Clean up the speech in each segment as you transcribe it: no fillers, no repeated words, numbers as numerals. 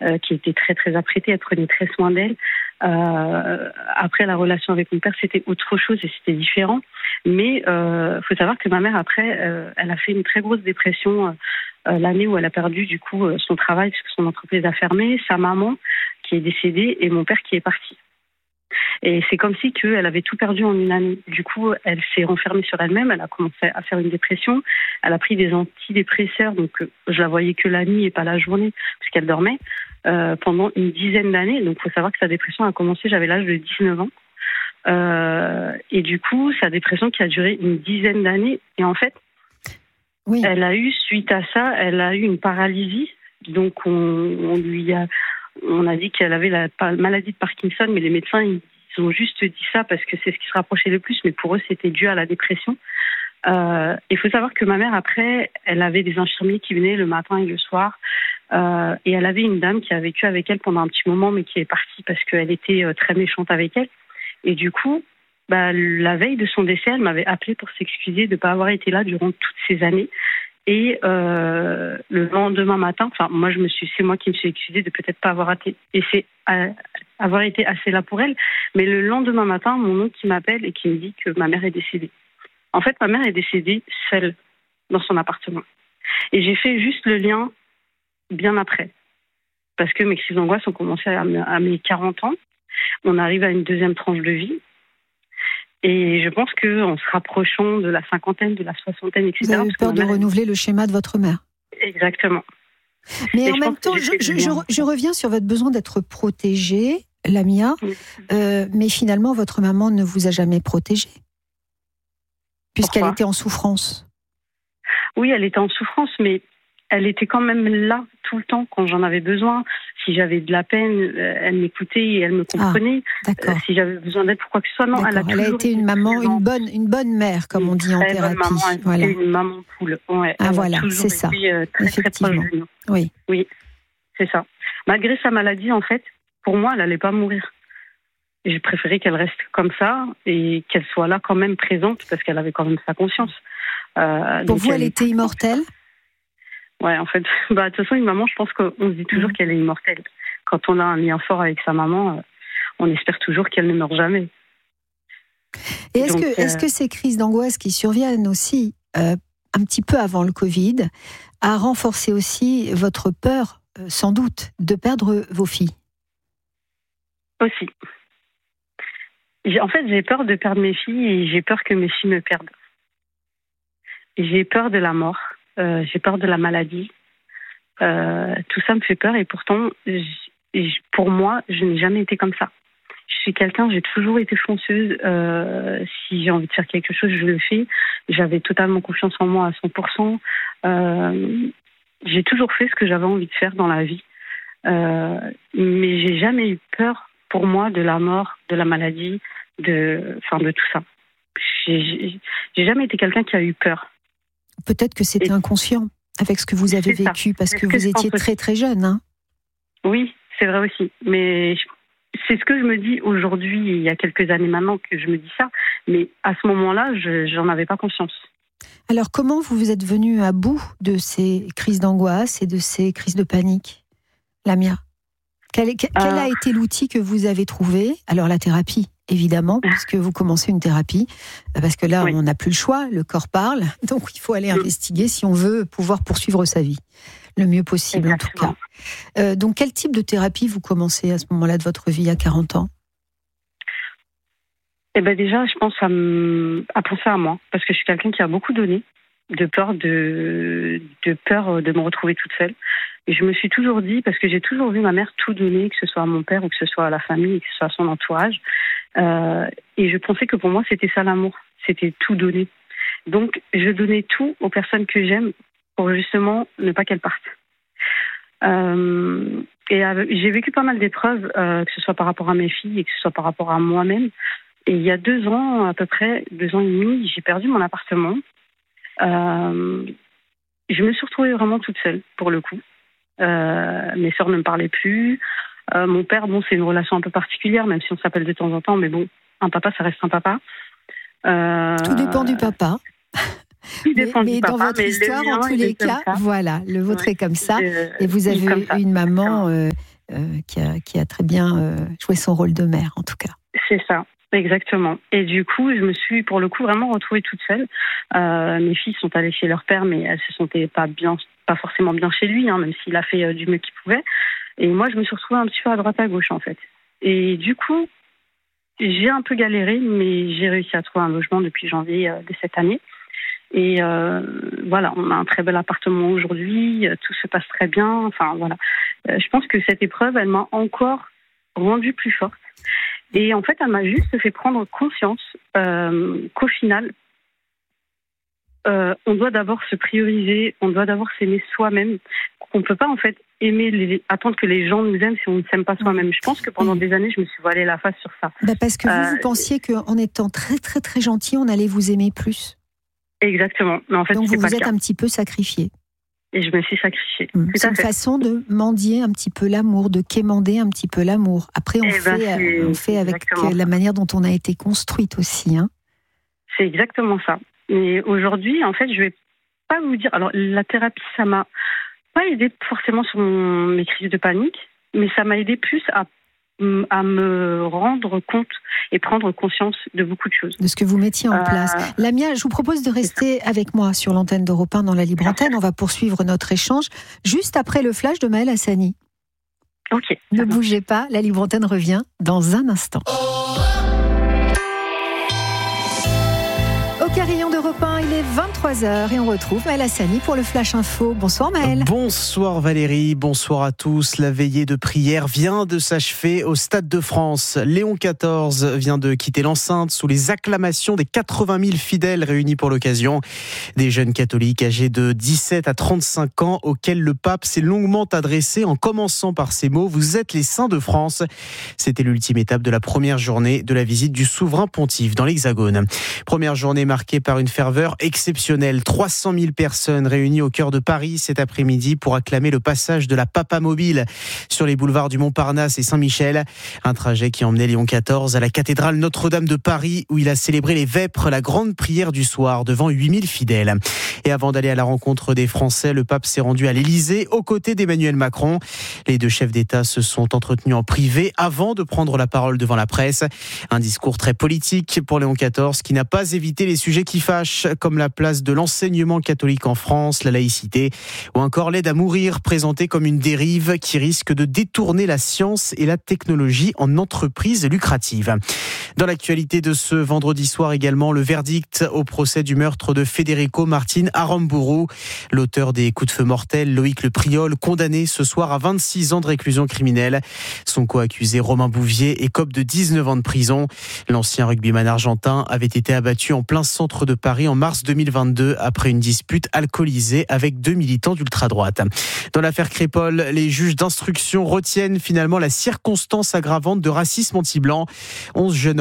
qui était très très apprêtée, elle prenait très soin d'elle. Après, la relation avec mon père, c'était autre chose et c'était différent. Mais faut savoir que ma mère, après, elle a fait une très grosse dépression l'année où elle a perdu du coup son travail parce que son entreprise a fermé, sa maman qui est décédée et mon père qui est parti. Et c'est comme si elle avait tout perdu en une année. Du coup, elle s'est renfermée sur elle-même, elle a commencé à faire une dépression, elle a pris des antidépresseurs, donc je la voyais que la nuit et pas la journée, parce qu'elle dormait, pendant une dizaine d'années. Donc il faut savoir que sa dépression a commencé, j'avais l'âge de 19 ans. Et du coup, sa dépression qui a duré une dizaine d'années. Et en fait, elle a eu, suite à ça, elle a eu une paralysie. Donc on a dit qu'elle avait la maladie de Parkinson, mais les médecins, ils ont juste dit ça parce que c'est ce qui se rapprochait le plus, mais pour eux, c'était dû à la dépression. Il faut savoir que ma mère, après, elle avait des infirmiers qui venaient le matin et le soir. Et elle avait une dame qui a vécu avec elle pendant un petit moment, mais qui est partie parce qu'elle était très méchante avec elle. Et du coup, la veille de son décès, elle m'avait appelée pour s'excuser de ne pas avoir été là durant toutes ces années. Et le lendemain matin, c'est moi qui me suis excusée de peut-être pas avoir été assez là pour elle. Mais le lendemain matin, mon oncle qui m'appelle et qui me dit que ma mère est décédée. En fait, ma mère est décédée seule dans son appartement. Et j'ai fait juste le lien bien après. Parce que mes crises d'angoisse ont commencé à mes 40 ans. On arrive à une deuxième tranche de vie. Et je pense qu'en se rapprochant de la cinquantaine, de la soixantaine, etc. Vous avez peur de renouveler le schéma de votre mère. Exactement. Mais en même temps, je reviens sur votre besoin d'être protégée, Lamia. Mais finalement, votre maman ne vous a jamais protégée. Puisqu'elle était en souffrance. Oui, elle était en souffrance, mais elle était quand même là tout le temps quand j'en avais besoin. Si j'avais de la peine, elle m'écoutait et elle me comprenait. Si j'avais besoin d'aide pour quoi que ce soit, non, elle a été une maman, une bonne mère, comme on dit en thérapie. Voilà. Une maman poule. Ouais, voilà, c'est ça. Effectivement. Très proche oui, c'est ça. Malgré sa maladie, en fait, pour moi, elle n'allait pas mourir. J'ai préféré qu'elle reste comme ça et qu'elle soit là quand même présente parce qu'elle avait quand même sa conscience. Pour vous, elle était immortelle ? Ouais, en fait, de toute façon, une maman, je pense qu'on se dit toujours qu'elle est immortelle. Quand on a un lien fort avec sa maman, on espère toujours qu'elle ne meurt jamais. Et est-ce que ces crises d'angoisse qui surviennent aussi un petit peu avant le Covid a renforcé aussi votre peur, sans doute, de perdre vos filles ? Aussi. En fait, j'ai peur de perdre mes filles et j'ai peur que mes filles me perdent. J'ai peur de la mort, j'ai peur de la maladie. Tout ça me fait peur et pourtant, pour moi, je n'ai jamais été comme ça. Je suis quelqu'un, j'ai toujours été fonceuse. Si j'ai envie de faire quelque chose, je le fais. J'avais totalement confiance en moi à 100%. J'ai toujours fait ce que j'avais envie de faire dans la vie. Mais j'ai jamais eu peur, pour moi, de la mort, de la maladie, de tout ça. J'ai jamais été quelqu'un qui a eu peur. Peut-être que c'était inconscient avec ce que vous avez vécu, parce que vous étiez très très jeune. Hein. Oui, c'est vrai aussi. Mais c'est ce que je me dis aujourd'hui, il y a quelques années maintenant que je me dis ça. Mais à ce moment-là, j'en avais pas conscience. Alors comment vous êtes venue à bout de ces crises d'angoisse et de ces crises de panique, Lamia ? Quel a été l'outil que vous avez trouvé ? Alors la thérapie, évidemment, puisque vous commencez une thérapie, parce que là, on n'a plus le choix, le corps parle, donc il faut aller investiguer si on veut pouvoir poursuivre sa vie, le mieux possible. Exactement. En tout cas. Donc quel type de thérapie vous commencez à ce moment-là de votre vie, à 40 ans ? Déjà, je pense à penser à moi, parce que je suis quelqu'un qui a beaucoup donné, de peur de me retrouver toute seule. Et je me suis toujours dit, parce que j'ai toujours vu ma mère tout donner, que ce soit à mon père ou que ce soit à la famille, que ce soit à son entourage. Et je pensais que pour moi, c'était ça l'amour. C'était tout donner. Donc, je donnais tout aux personnes que j'aime pour justement ne pas qu'elles partent. J'ai vécu pas mal d'épreuves, que ce soit par rapport à mes filles et que ce soit par rapport à moi-même. Et il y a 2 ans, à peu près, 2 ans et demi, j'ai perdu mon appartement. Je me suis retrouvée vraiment toute seule, pour le coup. Mes sœurs ne me parlaient plus. Mon père, c'est une relation un peu particulière, même si on s'appelle de temps en temps, mais bon, un papa, ça reste un papa. Tout dépend du papa. Mais dans votre histoire, en tous les cas, voilà, le vôtre est comme ça. Et vous avez une maman qui a très bien joué son rôle de mère, en tout cas. C'est ça. Exactement. Et du coup, je me suis pour le coup vraiment retrouvée toute seule. Mes filles sont allées chez leur père, mais elles se sentaient pas forcément bien chez lui, même s'il a fait du mieux qu'il pouvait. Et moi, je me suis retrouvée un petit peu à droite à gauche, en fait. Et du coup, j'ai un peu galéré, mais j'ai réussi à trouver un logement depuis janvier de cette année. Et voilà, on a un très bel appartement aujourd'hui, tout se passe très bien. Enfin voilà, je pense que cette épreuve, elle m'a encore rendue plus forte. Et en fait, elle m'a juste fait prendre conscience qu'au final, on doit d'abord se prioriser, on doit d'abord s'aimer soi-même. On ne peut pas en fait attendre que les gens nous aiment si on ne s'aime pas soi-même. Je pense que pendant des années, je me suis voilée la face sur ça. Parce que vous pensiez qu'en étant très très très gentil, on allait vous aimer plus. Exactement. Mais en fait, donc c'est vous pas vous le êtes cas. un petit peu sacrifié. Et je me suis sacrifiée. C'est une façon de mendier un petit peu l'amour, de quémander un petit peu l'amour. Après, on fait avec la manière dont on a été construite aussi. C'est exactement ça. Mais aujourd'hui, en fait, je vais pas vous dire... Alors, la thérapie, ça m'a pas aidé forcément sur mes crises de panique, mais ça m'a aidé plus à me rendre compte et prendre conscience de beaucoup de choses. De ce que vous mettiez en place. Lamia, je vous propose de rester avec moi sur l'antenne d'Europe 1 dans la libre antenne. On va poursuivre notre échange juste après le flash de Maëlle Hassani. Ok. Ne bougez pas, la libre antenne revient dans un instant. Au carillon d'Europe 1, il est 23h et on retrouve Maëlle Hassani pour le Flash Info. Bonsoir Maëlle. Bonsoir Valérie, bonsoir à tous. La veillée de prière vient de s'achever au Stade de France. Léon XIV vient de quitter l'enceinte sous les acclamations des 80 000 fidèles réunis pour l'occasion. Des jeunes catholiques âgés de 17 à 35 ans auxquels le pape s'est longuement adressé en commençant par ces mots « Vous êtes les saints de France ». C'était l'ultime étape de la première journée de la visite du souverain pontife dans l'Hexagone. Première journée marquée par une ferveur exceptionnelle. 300 000 personnes réunies au cœur de Paris cet après-midi pour acclamer le passage de la Papa Mobile sur les boulevards du Montparnasse et Saint-Michel. Un trajet qui emmenait Léon XIV à la cathédrale Notre-Dame de Paris où il a célébré les vêpres, la grande prière du soir devant 8000 fidèles. Et avant d'aller à la rencontre des Français, le pape s'est rendu à l'Élysée aux côtés d'Emmanuel Macron. Les deux chefs d'État se sont entretenus en privé avant de prendre la parole devant la presse. Un discours très politique pour Léon XIV qui n'a pas évité les sujets qui fâchent, comme la place de l'enseignement catholique en France, la laïcité, ou encore l'aide à mourir, présentée comme une dérive qui risque de détourner la science et la technologie en entreprise lucrative. Dans l'actualité de ce vendredi soir également, le verdict au procès du meurtre de Federico Martin Aramburu, l'auteur des coups de feu mortels, Loïc Le Priol, condamné ce soir à 26 ans de réclusion criminelle. Son co-accusé Romain Bouvier écope de 19 ans de prison. L'ancien rugbyman argentin avait été abattu en plein centre de Paris en mars 2022 après une dispute alcoolisée avec 2 militants d'ultra-droite. Dans l'affaire Crépol, les juges d'instruction retiennent finalement la circonstance aggravante de racisme anti-blanc. 11 jeunes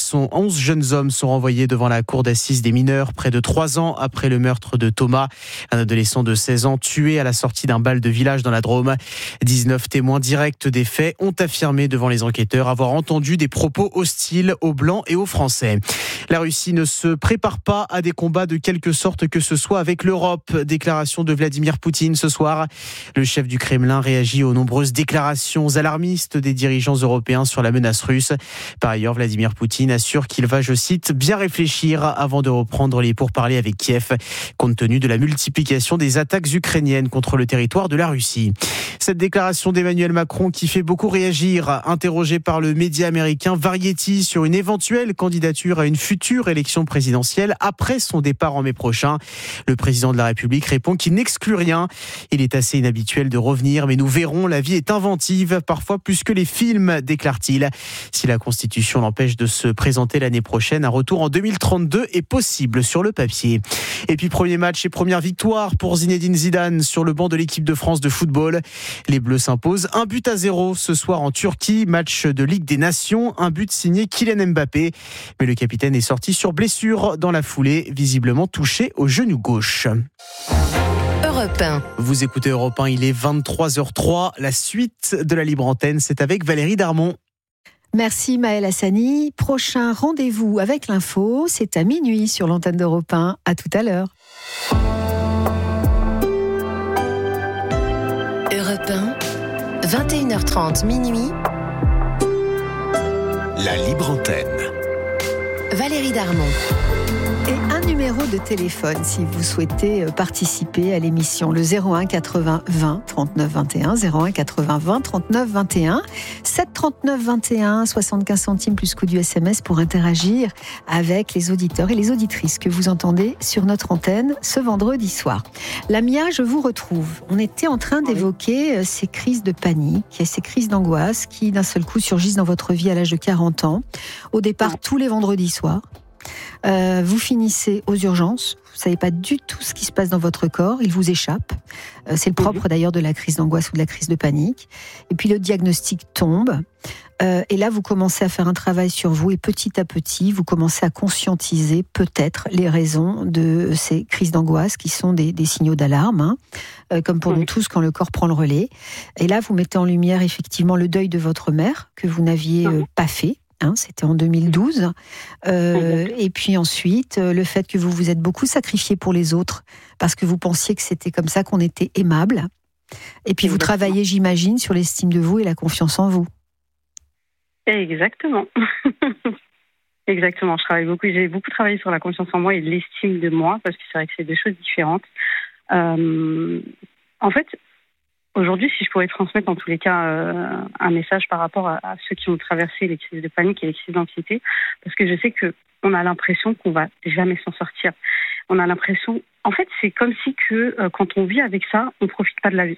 hommes sont renvoyés devant la cour d'assises des mineurs près de 3 ans après le meurtre de Thomas, un adolescent de 16 ans tué à la sortie d'un bal de village dans la Drôme. 19 témoins directs des faits ont affirmé devant les enquêteurs avoir entendu des propos hostiles aux Blancs et aux Français. La Russie ne se prépare pas à des combats de quelque sorte que ce soit avec l'Europe. Déclaration de Vladimir Poutine ce soir. Le chef du Kremlin réagit aux nombreuses déclarations alarmistes des dirigeants européens sur la menace russe. Par ailleurs, Vladimir Poutine assure qu'il va, je cite, bien réfléchir avant de reprendre les pourparlers avec Kiev, compte tenu de la multiplication des attaques ukrainiennes contre le territoire de la Russie. Cette déclaration d'Emmanuel Macron qui fait beaucoup réagir, interrogé par le média américain Variety sur une éventuelle candidature à une future élection présidentielle après son départ en mai prochain. Le président de la République répond qu'il n'exclut rien. Il est assez inhabituel de revenir, mais nous verrons, la vie est inventive, parfois plus que les films, déclare-t-il. Si la Constitution l'empêche de se présenter l'année prochaine, un retour en 2032 est possible sur le papier. Et puis premier match et première victoire pour Zinedine Zidane sur le banc de l'équipe de France de football. Les Bleus s'imposent 1-0 ce soir en Turquie, match de Ligue des Nations, un but signé Kylian Mbappé. Mais le capitaine est sorti sur blessure dans la foulée, visiblement touché au genou gauche. Europe 1. Vous écoutez Europe 1, il est 23h03. La suite de la libre antenne, c'est avec Valérie Darmon. Merci Maëlle Hassani. Prochain rendez-vous avec l'info, c'est à minuit sur l'antenne d'Europe 1. À tout à l'heure. Europe 1, 21h30 minuit. La libre antenne. Valérie Darmon. Et un numéro de téléphone si vous souhaitez participer à l'émission, le 01 80 20 39 21, 01 80 20 39 21, 7 39 21, 75 centimes plus coût du SMS pour interagir avec les auditeurs et les auditrices que vous entendez sur notre antenne ce vendredi soir. Lamia, je vous retrouve. On était en train d'évoquer ces crises de panique et ces crises d'angoisse qui d'un seul coup surgissent dans votre vie à l'âge de 40 ans. Au départ, tous les vendredis soirs. Vous finissez aux urgences, vous ne savez pas du tout ce qui se passe dans votre corps, il vous échappe. C'est le propre d'ailleurs de la crise d'angoisse ou de la crise de panique. Et puis le diagnostic tombe. Et là, vous commencez à faire un travail sur vous et petit à petit, vous commencez à conscientiser peut-être les raisons de ces crises d'angoisse qui sont des signaux d'alarme, comme pour nous tous quand le corps prend le relais. Et là, vous mettez en lumière effectivement le deuil de votre mère que vous n'aviez pas fait. C'était en 2012. Et puis ensuite, le fait que vous vous êtes beaucoup sacrifié pour les autres parce que vous pensiez que c'était comme ça qu'on était aimable. Et puis vous travaillez, j'imagine, sur l'estime de vous et la confiance en vous. Exactement. Exactement. J'ai beaucoup travaillé sur la confiance en moi et l'estime de moi parce que c'est vrai que c'est deux choses différentes. En fait, aujourd'hui, si je pourrais transmettre dans tous les cas un message par rapport à ceux qui ont traversé les crises de panique et les crises d'anxiété, parce que je sais qu'on a l'impression qu'on va jamais s'en sortir. On a l'impression, en fait, c'est comme si quand on vit avec ça, on profite pas de la vie.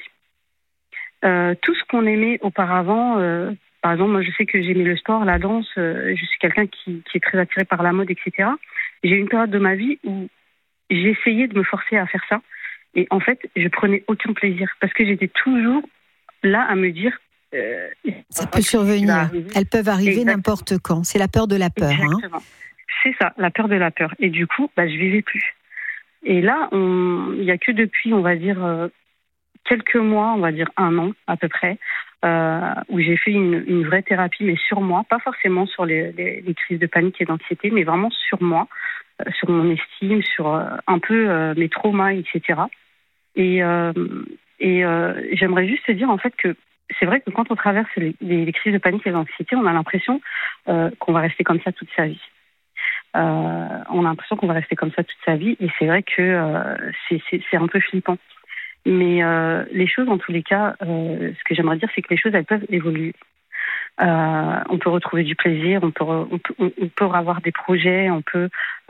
Tout ce qu'on aimait auparavant, par exemple, moi je sais que j'aimais le sport, la danse, je suis quelqu'un qui est très attiré par la mode, etc. J'ai eu une période de ma vie où j'ai essayé de me forcer à faire ça. Et en fait, je prenais aucun plaisir parce que j'étais toujours là à me dire... ça peut survenir. Elles peuvent arriver n'importe quand. C'est la peur de la peur. Exactement. C'est ça, la peur de la peur. Et du coup, je vivais plus. Et là, il n'y a que depuis, on va dire, quelques mois, on va dire 1 an à peu près, où j'ai fait une vraie thérapie, mais sur moi, pas forcément sur les crises de panique et d'anxiété, mais vraiment sur moi, sur mon estime, sur un peu mes traumas, etc. Et j'aimerais juste te dire en fait que c'est vrai que quand on traverse les crises de panique et d'anxiété, on a l'impression qu'on va rester comme ça toute sa vie. On a l'impression qu'on va rester comme ça toute sa vie et c'est vrai que c'est un peu flippant. Mais les choses, en tous les cas, ce que j'aimerais dire, c'est que les choses, elles peuvent évoluer. On peut retrouver du plaisir, on peut avoir des projets, on peut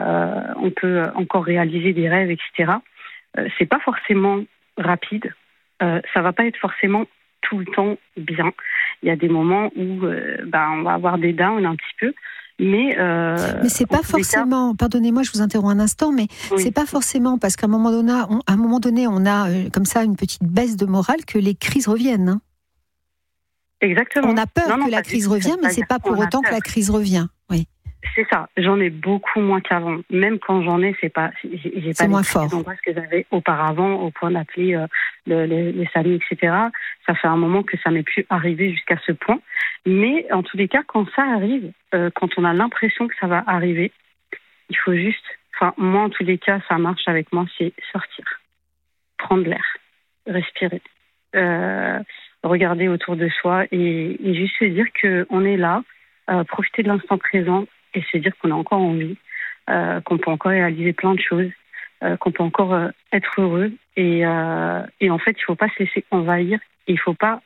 encore réaliser des rêves, etc. C'est pas forcément rapide, ça va pas être forcément tout le temps bien. Il y a des moments où on va avoir des downs un petit peu, mais c'est pas forcément. Pardonnez-moi, je vous interromps un instant, mais c'est pas forcément parce qu'à un moment donné, on a comme ça une petite baisse de morale que les crises reviennent. Exactement. On a peur que la crise revienne, mais c'est pas pour autant que la crise revient. Oui. C'est ça. J'en ai beaucoup moins qu'avant. Même quand j'en ai, j'ai pas moins fort. Que j'avais auparavant, au point d'appeler les amis, etc. Ça fait un moment que ça m'est plus arrivé jusqu'à ce point. Mais en tous les cas, quand ça arrive, quand on a l'impression que ça va arriver, il faut juste. Moi, en tous les cas, ça marche avec moi, c'est sortir, prendre l'air, respirer, regarder autour de soi et juste se dire qu'on est là, profiter de l'instant présent. Et se dire qu'on a encore envie, qu'on peut encore réaliser plein de choses, qu'on peut encore être heureux. Et en fait, il ne faut pas se laisser envahir. Il ne faut pas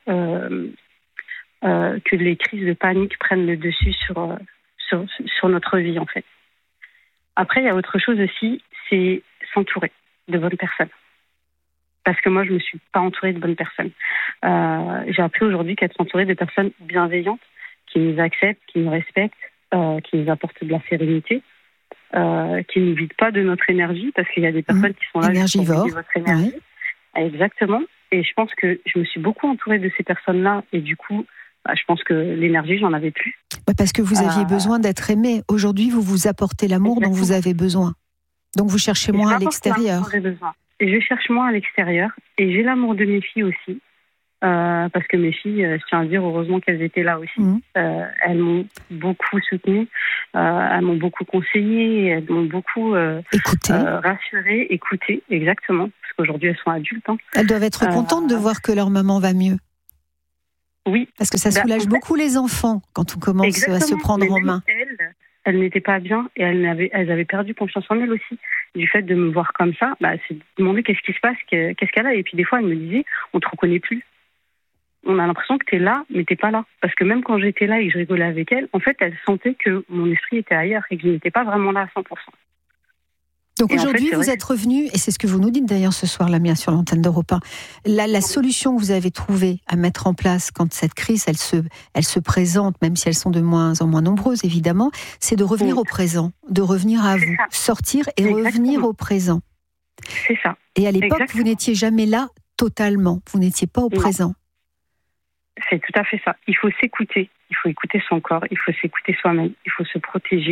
que les crises de panique prennent le dessus sur notre vie, en fait. Après, il y a autre chose aussi, c'est s'entourer de bonnes personnes. Parce que moi, je ne me suis pas entourée de bonnes personnes. J'ai appris aujourd'hui qu'être entourée de personnes bienveillantes, qui nous acceptent, qui nous respectent, qui nous apportent de la sérénité, qui ne nous vident pas de notre énergie, parce qu'il y a des personnes qui sont là pour vider votre énergie. Oui. Exactement. Et je pense que je me suis beaucoup entourée de ces personnes-là, et du coup, je pense que l'énergie, j'en avais plus. Parce que vous aviez besoin d'être aimé. Aujourd'hui, vous vous apportez l'amour dont vous avez besoin. Donc vous cherchez moins à l'extérieur. Et je cherche moins à l'extérieur, et j'ai l'amour de mes filles aussi. parce que mes filles, je tiens à dire, heureusement qu'elles étaient là aussi. Elles m'ont beaucoup soutenue, elles m'ont beaucoup conseillé, elles m'ont beaucoup rassurée, écoutée, exactement, parce qu'aujourd'hui elles sont adultes. Elles doivent être contentes de voir que leur maman va mieux. Oui. Parce que ça soulage beaucoup les enfants quand on commence à se prendre en main. Elles n'étaient pas bien et elles avaient perdu confiance en elles aussi. Du fait de me voir comme ça, c'est de demander qu'est-ce qui se passe, qu'est-ce qu'elle a. Et puis des fois, elles me disaient, on te reconnaît plus. On a l'impression que tu es là, mais tu n'es pas là. Parce que même quand j'étais là et que je rigolais avec elles, en fait, elles sentaient que mon esprit était ailleurs et que je n'étais pas vraiment là à 100%. Donc aujourd'hui, vous êtes revenu, et c'est ce que vous nous dites d'ailleurs ce soir, Lamia, sur l'antenne d'Europe 1. La solution que vous avez trouvée à mettre en place quand cette crise, elle se présente, même si elles sont de moins en moins nombreuses, évidemment, c'est de revenir au présent, de revenir à vous, sortir et revenir au présent. C'est ça. Et à l'époque, vous n'étiez jamais là totalement, vous n'étiez pas au présent. C'est tout à fait ça. Il faut s'écouter, il faut écouter son corps, il faut s'écouter soi-même, il faut se protéger.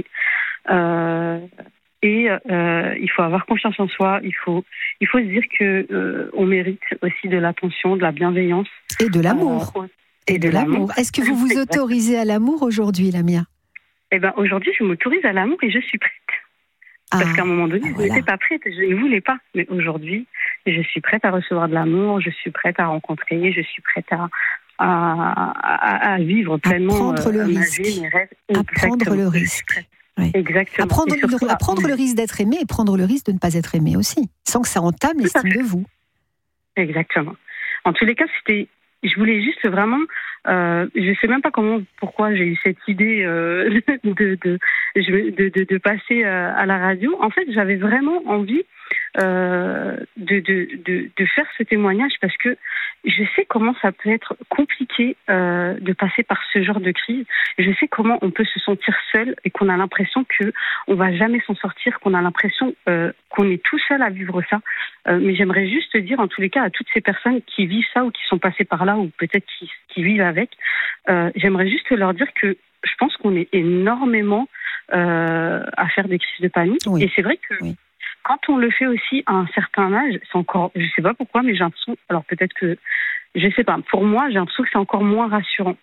Et il faut avoir confiance en soi. Il faut se dire que on mérite aussi de l'attention, de la bienveillance et de l'amour. Et de l'amour. Est-ce que vous vous autorisez à l'amour aujourd'hui, Lamia ? Aujourd'hui, je m'autorise à l'amour et je suis prête. Parce qu'à un moment donné, je n'étais pas prête, je ne voulais pas. Mais aujourd'hui, je suis prête à recevoir de l'amour, je suis prête à rencontrer, je suis prête à vivre pleinement ma vie, mes rêves. À prendre le risque. Oui. Exactement. À prendre le risque d'être aimé et prendre le risque de ne pas être aimé aussi, sans que ça entame l'estime de vous. Exactement. En tous les cas, je voulais juste vraiment, je sais même pas pourquoi j'ai eu cette idée de passer à la radio. En fait, j'avais vraiment envie de faire ce témoignage parce que je sais comment ça peut être compliqué de passer par ce genre de crise. Je sais comment on peut se sentir seul et qu'on a l'impression qu'on va jamais s'en sortir, qu'on a l'impression qu'on est tout seul à vivre ça. Mais j'aimerais juste dire en tous les cas à toutes ces personnes qui vivent ça ou qui sont passées par là ou peut-être qui vivent avec, j'aimerais juste leur dire que je pense qu'on est énormément à faire des crises de panique. Oui. Et c'est vrai que quand on le fait aussi à un certain âge, c'est encore, je sais pas pourquoi, mais j'ai l'impression, alors peut-être que, je sais pas, pour moi, j'ai l'impression que c'est encore moins rassurant.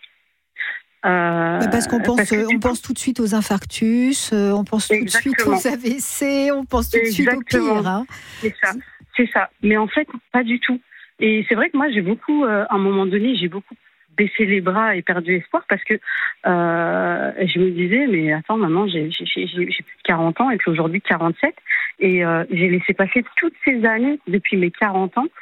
Parce qu'on pense tout de suite aux infarctus, on pense tout de suite aux AVC, on pense tout de suite au pire. Hein. C'est ça. Mais en fait, pas du tout. Et c'est vrai que moi, à un moment donné, j'ai beaucoup baissé les bras et perdu espoir parce que je me disais, mais attends, maman, j'ai plus de 40 ans et puis aujourd'hui 47. Et j'ai laissé passer toutes ces années, depuis mes 40 ans,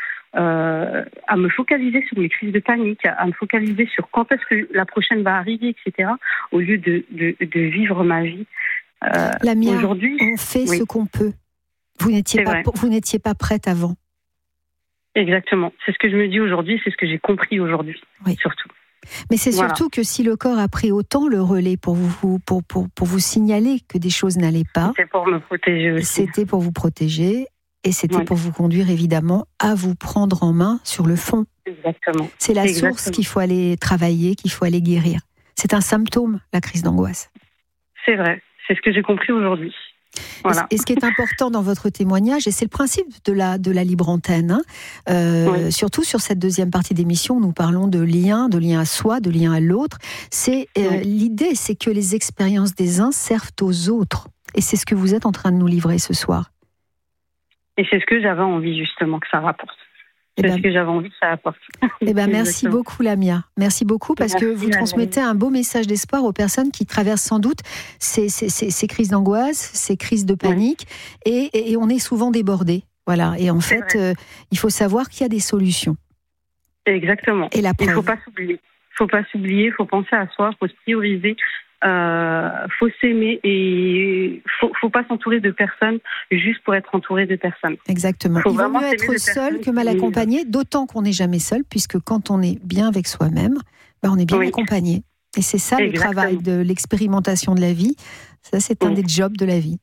à me focaliser sur mes crises de panique, à me focaliser sur quand est-ce que la prochaine va arriver, etc., au lieu de vivre ma vie. Lamia, aujourd'hui, on fait ce qu'on peut. Vous n'étiez pas prête avant. Exactement. C'est ce que je me dis aujourd'hui, c'est ce que j'ai compris aujourd'hui, surtout. Mais c'est surtout que si le corps a pris autant le relais pour vous signaler que des choses n'allaient pas, c'était pour me protéger aussi. C'était pour vous protéger et c'était pour vous conduire évidemment à vous prendre en main sur le fond. Exactement. C'est la source qu'il faut aller travailler, qu'il faut aller guérir. C'est un symptôme, la crise d'angoisse. C'est vrai. C'est ce que j'ai compris aujourd'hui. Voilà. Et ce qui est important dans votre témoignage, et c'est le principe de la libre antenne, surtout sur cette deuxième partie d'émission, nous parlons de lien à soi, de lien à l'autre. C'est l'idée, c'est que les expériences des uns servent aux autres, et c'est ce que vous êtes en train de nous livrer ce soir. Et c'est ce que j'avais envie justement que ça rapporte. C'est ce que j'avais envie que ça apporte. Merci beaucoup, Lamia. Merci beaucoup parce que vous transmettez un beau message d'espoir aux personnes qui traversent sans doute ces crises d'angoisse, ces crises de panique, et on est souvent débordés. Voilà. Et en fait, il faut savoir qu'il y a des solutions. Exactement. Et la preuve. Il ne faut pas s'oublier. Il ne faut pas s'oublier, il faut penser à soi, il faut se prioriser. Faut s'aimer et faut pas s'entourer de personnes juste pour être entouré de personnes. Exactement. Il vaut mieux être seul que mal accompagné, d'autant qu'on n'est jamais seul, puisque quand on est bien avec soi-même, on est bien accompagné. Et c'est ça le travail de l'expérimentation de la vie. Ça, c'est un des jobs de la vie.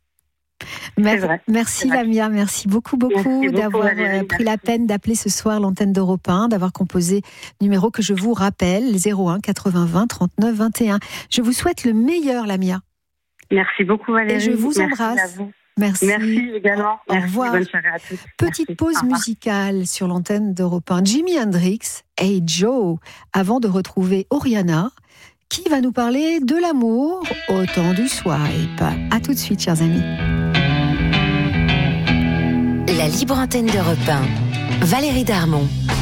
Merci Lamia, merci beaucoup d'avoir pris la peine d'appeler ce soir l'antenne d'Europe 1, d'avoir composé le numéro que je vous rappelle, 01 80 20 39 21. Je vous souhaite le meilleur, Lamia. Merci beaucoup Valérie. Et je vous embrasse. Merci. Merci également. Au revoir. Bonne soirée à tous. Petite pause musicale sur l'antenne d'Europe 1. Jimi Hendrix, Hey Joe, avant de retrouver Oriana, qui va nous parler de l'amour au temps du swipe. À tout de suite, chers amis. La libre antenne d'Europe 1. Valérie Darmon.